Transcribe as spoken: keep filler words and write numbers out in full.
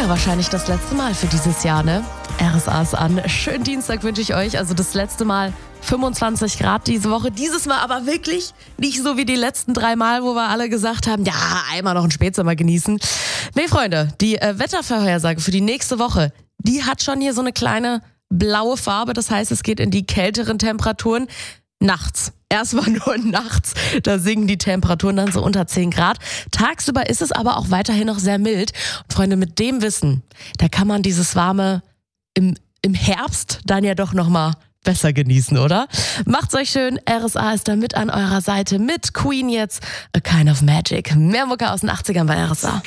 Ja, wahrscheinlich das letzte Mal für dieses Jahr, ne? R S A ist an. Schönen Dienstag wünsche ich euch. Also das letzte Mal fünfundzwanzig Grad diese Woche. Dieses Mal aber wirklich nicht so wie die letzten drei Mal, wo wir alle gesagt haben, ja, einmal noch ein Spätsommer genießen. Nee, Freunde, die äh, Wettervorhersage für die nächste Woche, die hat schon hier so eine kleine blaue Farbe. Das heißt, es geht in die kälteren Temperaturen nachts. Erstmal nur nachts, da sinken die Temperaturen dann so unter zehn Grad. Tagsüber ist es aber auch weiterhin noch sehr mild. Und Freunde, mit dem Wissen, da kann man dieses warme im, im Herbst dann ja doch nochmal besser genießen, oder? Macht's euch schön, R S A ist da mit an eurer Seite, mit Queen jetzt, A Kind of Magic. Mehr Mucke aus den achtzigern bei R S A.